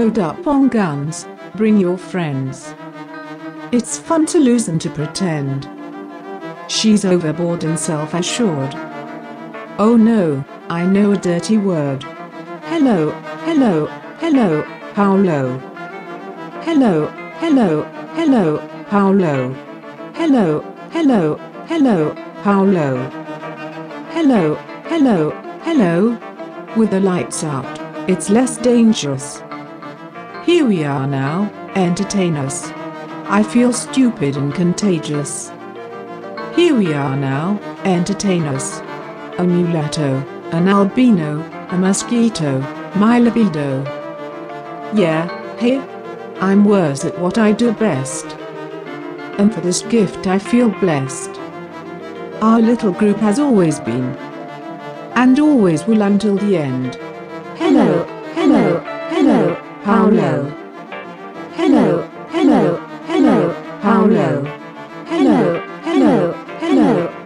Load up on guns, bring your friends. It's fun to lose and to pretend. She's overboard and self-assured. Oh no, I know a dirty word. Hello, hello, hello, Paolo. Hello, hello, hello, Paolo. Hello, hello, hello, Paolo. Hello, hello, hello. With the lights out, it's less dangerous. Here we are now, entertain us. I feel stupid and contagious. Here we are now, entertain us. A mulatto, an albino, a mosquito, my libido. Yeah, hey, I'm worse at what I do best. And for this gift I feel blessed. Our little group has always been, and always will until the end. Hello, hello, hello, Paolo. Hello, hello, hello, Paolo. Hello.